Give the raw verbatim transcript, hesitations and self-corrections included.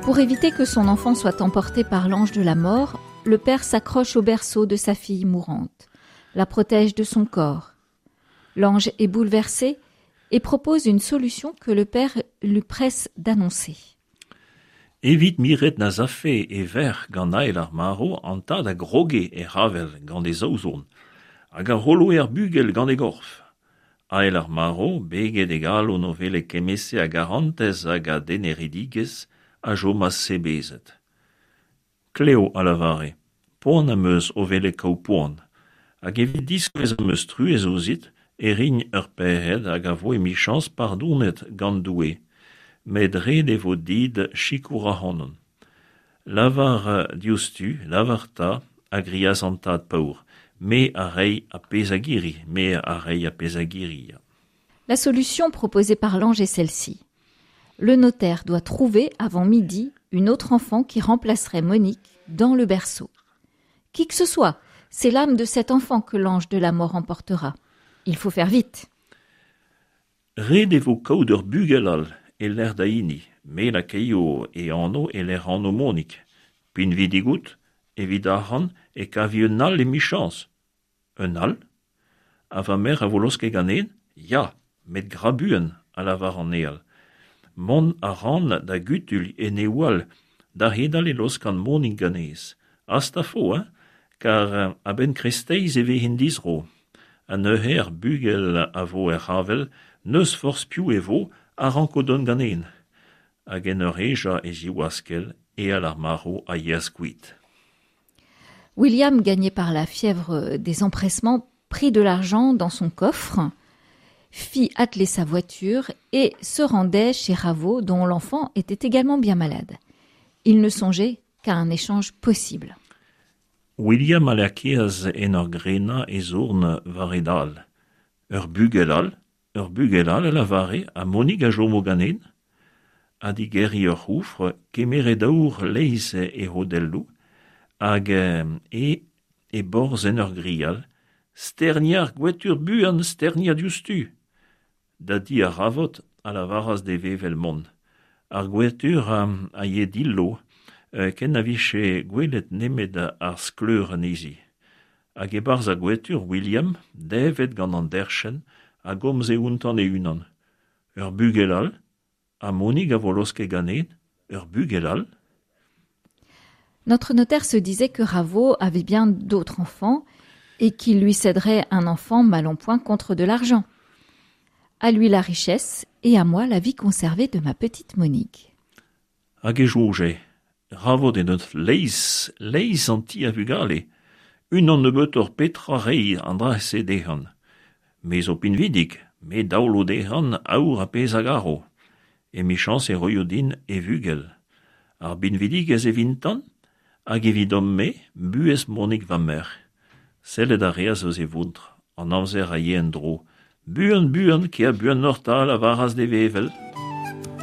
Pour éviter que son enfant soit emporté par l'ange de la mort, le père s'accroche au berceau de sa fille mourante, la protège de son corps. L'ange est bouleversé et propose une solution que le père lui presse d'annoncer. Evit miret na zafe e ver gant ael ar maro an tad a groge e ravel gant e zaouzon, hag a rolo er bugel gant e gorf. Ael ar maro beget egal o novele kemese a garantez hag a deneridigez a jo mas sebezet. Cleo a lavare, poan a meus o vele kau poan, hag evit diskwez a meus truez ozit e rign ur pehed hag a vo e michans pardounet gant doue, med red e vo did chikoura honon. Lavar diustu, lavar ta, a grias an tad paour, me a rei a pezagiri, me a rei a pezagiri. La solution proposée par l'ange est celle-ci. Le notaire doit trouver, avant midi, une autre enfant qui remplacerait Monique dans le berceau. Qui que ce soit, c'est l'âme de cet enfant que l'ange de la mort emportera. Il faut faire vite. Red e vo kauder bugelal e l'air daini, me la keio e anno e l'air anno Monique. Pin vidigout, evit arran e kavi un al e michans. Un al? A va mer a voloske ganen? Ja, met grabuen a la var an eal. Mon a ran da gutul e neual, da hedal e los kan Monique ganez. Asta fo, hein? Car uh, a ben kresteiz e ve hindizro. An euher bugel a vo er havel, neus force piou e vo, a rankodon ganen. Hag en ur eja e ziwaskel e al ar maro a yaskuit. William, gagné par la fièvre des empressements, prit de l'argent dans son coffre, fit atteler sa voiture et se rendait chez Raveau, dont l'enfant était également bien malade. Il ne songeait qu'à un échange possible. William a lakiaz en ur grena e zourn varedal. Ur bugelal, ur bugelal a la vare a Monique a jomo ganen, a digeri ur c'houfre kemere daour leiz e hodellou, hag e e borz en ur grial, sterniar gwetur buan sterniar diustu. Da di a ravot a la varas de vevel mont. Ar gwetur a, a ye dillo, uh, ken a viche gwelet nemet ar skleur an izi. Hag e barz a gwetur William, devet gant an derchen, a gomze untan e unan. Ur bugelal, a Monique a voloske ganen, ur bugelal. Notre notaire se disait que Raveau avait bien d'autres enfants et qu'il lui céderait un enfant mal en point contre de l'argent. À lui la richesse et à moi la vie conservée de ma petite Monique. Hag e jouge, Raveau de neut leiz, leiz an ti a vugale, unan ne beut ur petra rei an dra se dehan. Mez o pin vidik, me daoulo dehan aour a pez agaro, e michans e roiodin e vugel. Ar bin vidik ez e vintan, hag evidom me, buez Monique va mer. Sellet a reaz eus e vountr, an amzer a ye en dro. Buan buan ki a buan nortal a varas de vevel.